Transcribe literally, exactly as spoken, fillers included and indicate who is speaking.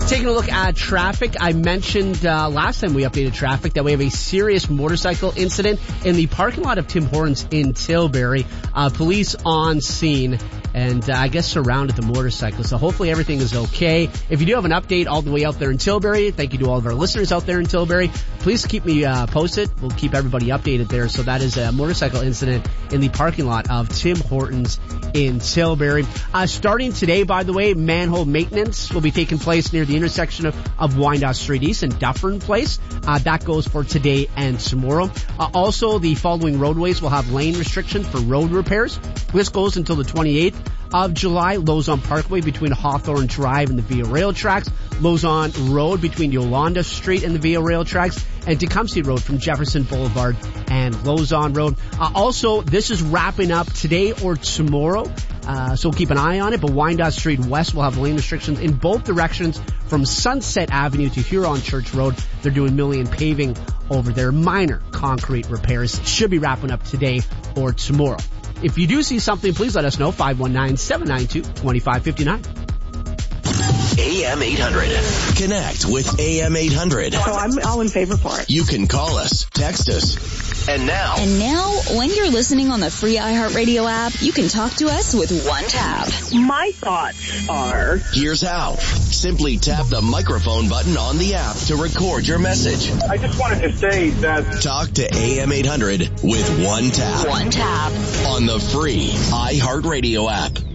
Speaker 1: Taking a look at traffic, I mentioned uh, last time we updated traffic that we have a serious motorcycle incident in the parking lot of Tim Hortons in Tilbury. Uh, police on scene and uh, I guess surrounded the motorcycle. So hopefully everything is okay. If you do have an update all the way out there in Tilbury, thank you to all of our listeners out there in Tilbury. Please keep me uh, posted. We'll keep everybody updated there. So that is a motorcycle incident in the parking lot of Tim Hortons in Tilbury. Uh, starting today, by the way, manhole maintenance will be taking place near the intersection of, of Wyandotte Street East and Dufferin Place. Uh, that goes for today and tomorrow. Uh, also, the following roadways will have lane restrictions for road repairs. This goes until the twenty-eighth of July. Lozon Parkway between Hawthorne Drive and the Via Rail tracks. Lozon Road between Yolanda Street and the Via Rail tracks. And Tecumseh Road from Jefferson Boulevard and Lozon Road. Uh, also, this is wrapping up today or tomorrow, uh, so keep an eye on it. But Wyandotte Street West will have lane restrictions in both directions from Sunset Avenue to Huron Church Road. They're doing Million paving over there. Minor concrete repairs should be wrapping up today or tomorrow. If you do see something, please let us know. five one nine, seven nine two, two five five nine.
Speaker 2: A M eight hundred. Connect with A M eight hundred.
Speaker 3: So I'm all in favor for it.
Speaker 2: You can call us, text us. And now.
Speaker 4: And now, when you're listening on the free iHeartRadio app, you can talk to us with one tap.
Speaker 3: My thoughts are...
Speaker 2: Here's how. Simply tap the microphone button on the app to record your message.
Speaker 5: I just wanted to say that...
Speaker 2: Talk to A M eight hundred with one tap.
Speaker 4: One tap.
Speaker 2: On the free iHeartRadio app.